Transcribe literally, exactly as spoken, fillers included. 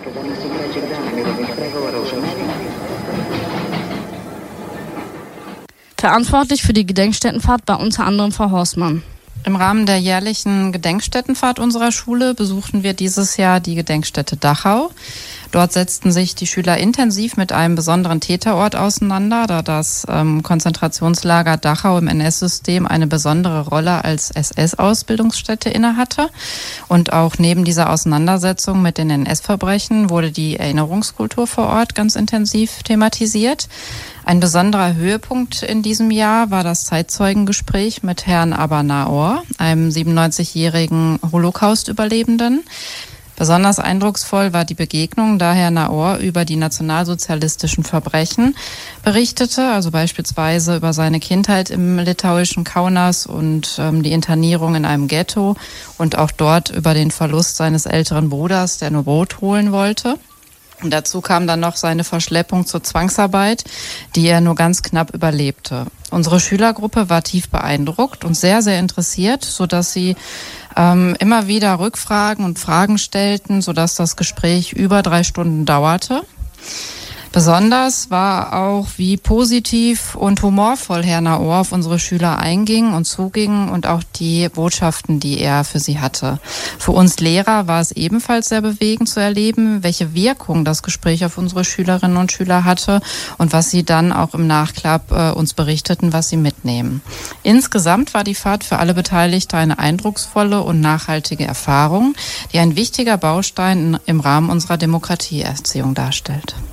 Verantwortlich für die Gedenkstättenfahrt war unter anderem Frau Horstmann. Im Rahmen der jährlichen Gedenkstättenfahrt unserer Schule besuchten wir dieses Jahr die Gedenkstätte Dachau. Dort setzten sich die Schüler intensiv mit einem besonderen Täterort auseinander, da das ähm, Konzentrationslager Dachau im N S-System eine besondere Rolle als S S-Ausbildungsstätte innehatte. Und auch neben dieser Auseinandersetzung mit den N S-Verbrechen wurde die Erinnerungskultur vor Ort ganz intensiv thematisiert. Ein besonderer Höhepunkt in diesem Jahr war das Zeitzeugengespräch mit Herrn Abba Naor, einem siebenundneunzigjährigen Holocaust-Überlebenden. Besonders eindrucksvoll war die Begegnung, da Herr Naor über die nationalsozialistischen Verbrechen berichtete, also beispielsweise über seine Kindheit im litauischen Kaunas und ähm, die Internierung in einem Ghetto und auch dort über den Verlust seines älteren Bruders, der nur Brot holen wollte. Und dazu kam dann noch seine Verschleppung zur Zwangsarbeit, die er nur ganz knapp überlebte. Unsere Schülergruppe war tief beeindruckt und sehr, sehr interessiert, sodass sie ähm, immer wieder Rückfragen und Fragen stellten, sodass das Gespräch über drei Stunden dauerte. Besonders war auch, wie positiv und humorvoll Herr Naor auf unsere Schüler einging und zuging und auch die Botschaften, die er für sie hatte. Für uns Lehrer war es ebenfalls sehr bewegend zu erleben, welche Wirkung das Gespräch auf unsere Schülerinnen und Schüler hatte und was sie dann auch im Nachklapp äh, uns berichteten, was sie mitnehmen. Insgesamt war die Fahrt für alle Beteiligten eine eindrucksvolle und nachhaltige Erfahrung, die ein wichtiger Baustein in, im Rahmen unserer Demokratieerziehung darstellt.